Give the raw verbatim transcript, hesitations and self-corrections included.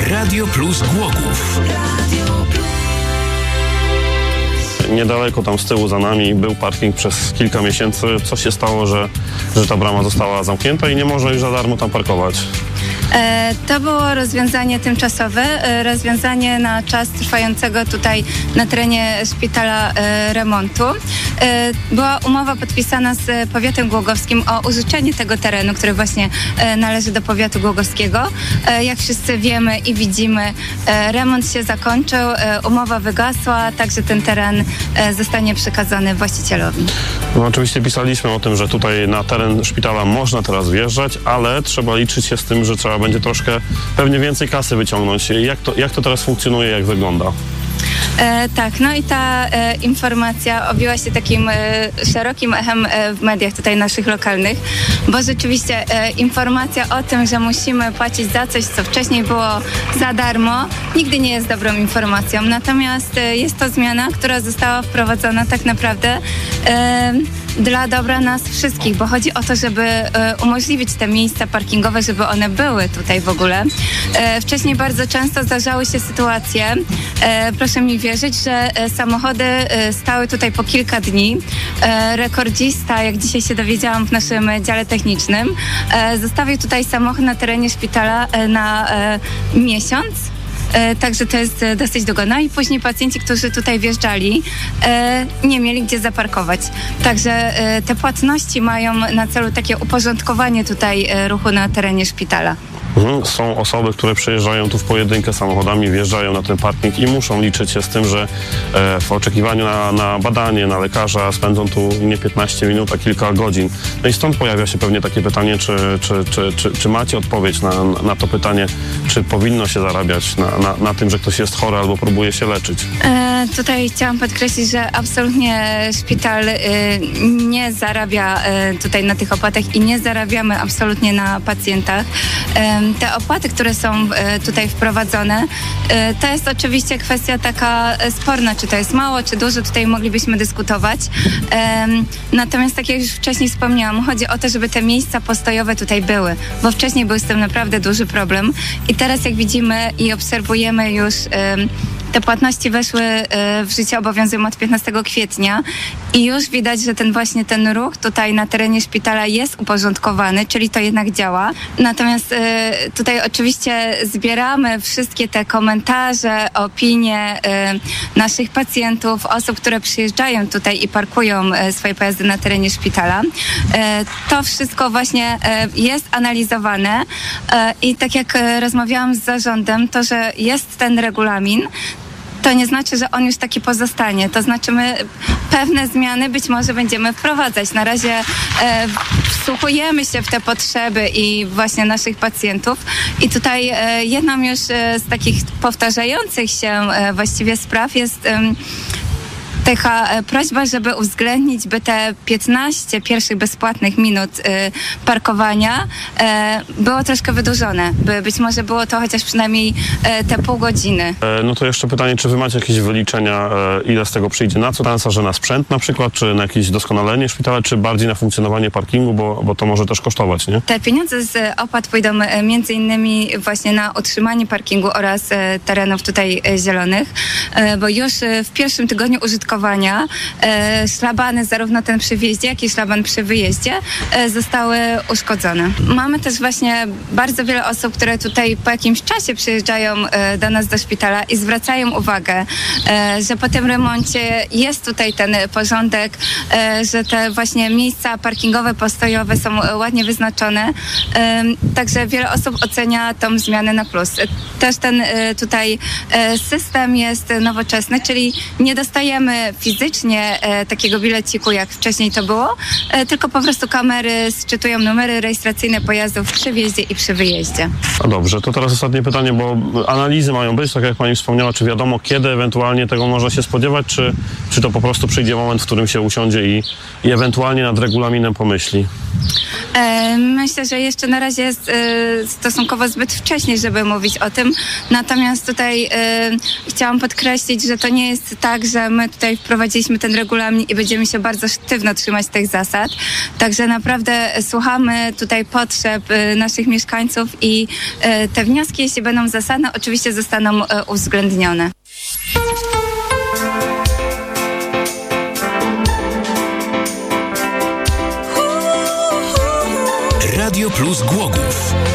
Radio Plus Głogów. Niedaleko tam z tyłu za nami był parking przez kilka miesięcy. Co się stało, że, że ta brama została zamknięta i nie można już za darmo tam parkować? To było rozwiązanie tymczasowe, rozwiązanie na czas trwającego tutaj na terenie szpitala remontu. Była umowa podpisana z powiatem głogowskim o użyczenie tego terenu, który właśnie należy do powiatu głogowskiego. Jak wszyscy wiemy i widzimy, remont się zakończył, umowa wygasła, także ten teren zostanie przekazany właścicielowi. No, oczywiście pisaliśmy o tym, że tutaj na teren szpitala można teraz wjeżdżać, ale trzeba liczyć się z tym, że trzeba będzie troszkę, pewnie więcej kasy wyciągnąć. Jak to, jak to teraz funkcjonuje, jak wygląda? E, tak, no i ta e, informacja obiła się takim e, szerokim echem e, w mediach tutaj naszych lokalnych, bo rzeczywiście e, informacja o tym, że musimy płacić za coś, co wcześniej było za darmo, nigdy nie jest dobrą informacją. Natomiast e, jest to zmiana, która została wprowadzona tak naprawdę e, dla dobra nas wszystkich, bo chodzi o to, żeby e, umożliwić te miejsca parkingowe, żeby one były tutaj w ogóle. E, wcześniej bardzo często zdarzały się sytuacje, e, proszę mi wierzyć, że e, samochody e, stały tutaj po kilka dni. E, rekordzista, jak dzisiaj się dowiedziałam w naszym dziale technicznym, e, zostawił tutaj samochód na terenie szpitala e, na e, miesiąc. E, także to jest e, dosyć długo. No i później pacjenci, którzy tutaj wjeżdżali, e, nie mieli gdzie zaparkować. Także e, te płatności mają na celu takie uporządkowanie tutaj e, ruchu na terenie szpitala. Mhm. Są osoby, które przyjeżdżają tu w pojedynkę samochodami, wjeżdżają na ten parking i muszą liczyć się z tym, że e, w oczekiwaniu na, na badanie, na lekarza spędzą tu nie piętnaście minut, a kilka godzin. No i stąd pojawia się pewnie takie pytanie, czy, czy, czy, czy, czy macie odpowiedź na, na to pytanie, czy powinno się zarabiać na, na, na tym, że ktoś jest chory albo próbuje się leczyć? E, tutaj chciałam podkreślić, że absolutnie szpital e, nie zarabia e, tutaj na tych opłatach i nie zarabiamy absolutnie na pacjentach. E, Te opłaty, które są tutaj wprowadzone, to jest oczywiście kwestia taka sporna, czy to jest mało, czy dużo, tutaj moglibyśmy dyskutować. Natomiast tak jak już wcześniej wspomniałam, chodzi o to, żeby te miejsca postojowe tutaj były, bo wcześniej był z tym naprawdę duży problem i teraz jak widzimy i obserwujemy już, te płatności weszły w życie, obowiązują od piętnastego kwietnia i już widać, że ten właśnie ten ruch tutaj na terenie szpitala jest uporządkowany, czyli to jednak działa. Natomiast tutaj oczywiście zbieramy wszystkie te komentarze, opinie naszych pacjentów, osób, które przyjeżdżają tutaj i parkują swoje pojazdy na terenie szpitala. To wszystko właśnie jest analizowane i tak jak rozmawiałam z zarządem, to, że jest ten regulamin, to nie znaczy, że on już taki pozostanie. To znaczy my pewne zmiany być może będziemy wprowadzać. Na razie e, wsłuchujemy się w te potrzeby i właśnie naszych pacjentów. I tutaj e, jedną już e, z takich powtarzających się e, właściwie spraw jest e, taka prośba, żeby uwzględnić, by te piętnaście pierwszych bezpłatnych minut y, parkowania y, było troszkę wydłużone, by być może było to chociaż przynajmniej y, te pół godziny. E, no to jeszcze pytanie, czy wy macie jakieś wyliczenia, e, ile z tego przyjdzie na co? Szansa, że na sprzęt na przykład, czy na jakieś doskonalenie szpitala, czy bardziej na funkcjonowanie parkingu, bo, bo to może też kosztować, nie? Te pieniądze z opłat pójdą y, między innymi właśnie na utrzymanie parkingu oraz y, terenów tutaj y, zielonych, y, bo już y, w pierwszym tygodniu użytkowania E, szlabany, zarówno ten przy wjeździe, jak i szlaban przy wyjeździe e, zostały uszkodzone. Mamy też właśnie bardzo wiele osób, które tutaj po jakimś czasie przyjeżdżają e, do nas do szpitala i zwracają uwagę, e, że po tym remoncie jest tutaj ten porządek, e, że te właśnie miejsca parkingowe, postojowe są ładnie wyznaczone. E, także wiele osób ocenia tą zmianę na plus. Też ten e, tutaj e, system jest nowoczesny, czyli nie dostajemy fizycznie e, takiego bileciku, jak wcześniej to było, e, tylko po prostu kamery sczytują numery rejestracyjne pojazdów przy wjeździe i przy wyjeździe. No dobrze, to teraz ostatnie pytanie, bo analizy mają być, tak jak pani wspomniała, czy wiadomo, kiedy ewentualnie tego można się spodziewać, czy, czy to po prostu przyjdzie moment, w którym się usiądzie i, i ewentualnie nad regulaminem pomyśli? Myślę, że jeszcze na razie jest stosunkowo zbyt wcześnie, żeby mówić o tym. Natomiast tutaj chciałam podkreślić, że to nie jest tak, że my tutaj wprowadziliśmy ten regulamin i będziemy się bardzo sztywno trzymać tych zasad. Także naprawdę słuchamy tutaj potrzeb naszych mieszkańców i te wnioski, jeśli będą zasadne, oczywiście zostaną uwzględnione. Radio Plus Głogów.